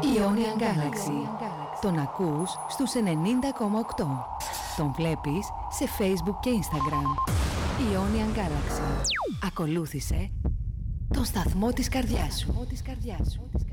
Ionian Galaxy. Τον ακούς στους 90,8. Τον βλέπεις σε Facebook και Instagram. Ionian Galaxy. Ακολούθησε τον σταθμό της καρδιάς σου.